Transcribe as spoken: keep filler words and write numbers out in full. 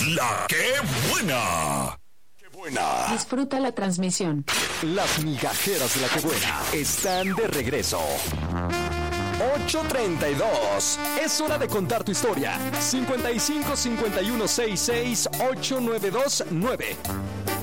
La que buena. ¡Qué buena! Disfruta la transmisión. Las migajeras de la que buena están de regreso. ocho treinta y dos. Es hora de contar tu historia. cincuenta y cinco, cincuenta y uno, sesenta y seis, ochocientos noventa y dos nueve.